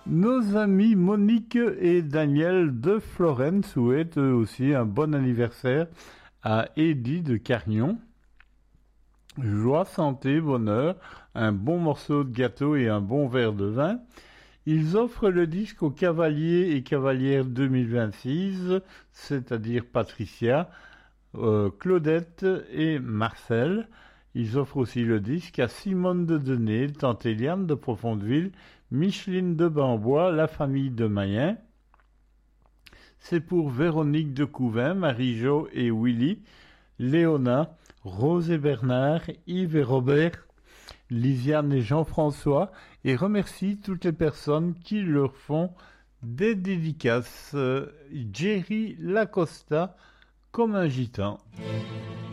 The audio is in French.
Nos amis Monique et Daniel de Florence souhaitent eux aussi un bon anniversaire à Eddie de Carignon. Joie, santé, bonheur, un bon morceau de gâteau et un bon verre de vin. Ils offrent le disque aux cavaliers et cavalières 2026, c'est-à-dire Patricia, Claudette et Marcel. Ils offrent aussi le disque à Simone de Denay, Tante Eliane de Profondeville, Micheline de Bambois, la famille de Mayen. C'est pour Véronique de Couvin, Marie-Jo et Willy, Léona, Rose et Bernard, Yves et Robert, Lisiane et Jean-François, et remercie toutes les personnes qui leur font des dédicaces. Jerry Lacosta, comme un gitan.